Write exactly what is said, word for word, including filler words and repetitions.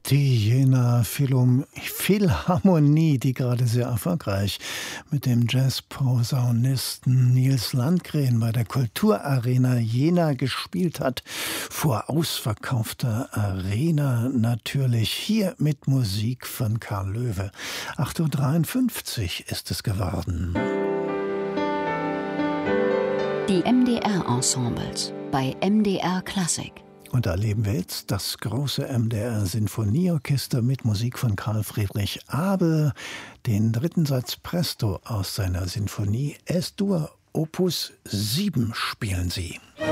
Die Jena Philom Philharmonie, die gerade sehr erfolgreich mit dem Jazzposaunisten Nils Landgren bei der Kulturarena Jena gespielt hat. Vor ausverkaufter Arena natürlich. Hier mit Musik von Karl Löwe. acht Uhr dreiundfünfzig ist es geworden. Die M D R-Ensembles bei M D R Klassik. Und da erleben wir jetzt das große M D R-Sinfonieorchester mit Musik von Karl Friedrich Abel. Den dritten Satz Presto aus seiner Sinfonie Es-Dur Opus sieben spielen sie.